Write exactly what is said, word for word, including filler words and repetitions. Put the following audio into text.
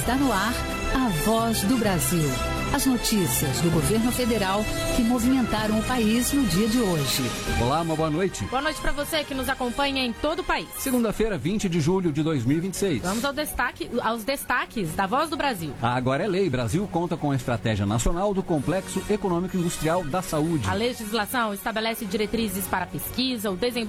Está no ar a Voz do Brasil. As notícias do governo federal que movimentaram o país no dia de hoje. Olá, uma boa noite. Boa noite para você que nos acompanha em todo o país. Segunda-feira, vinte de julho de dois mil e vinte e seis. Vamos ao destaque, aos destaques da Voz do Brasil. A Agora é Lei. Brasil conta com a Estratégia Nacional do Complexo Econômico Industrial da Saúde. A legislação estabelece diretrizes para a pesquisa, o desenvolvimento